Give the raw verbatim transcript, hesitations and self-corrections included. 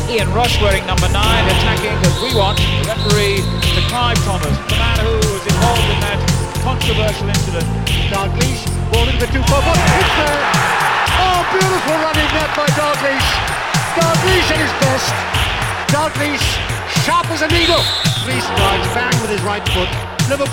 Ian Rush wearing number nine, attacking as we watch the referee to Clive Thomas, the man who was involved in that controversial incident. Dalglish, ball into the two four one, hit there. Oh, beautiful running net by Dalglish. Dalglish at his best. Dalglish, sharp as a needle. Three strides, bang with his right foot. Liverpool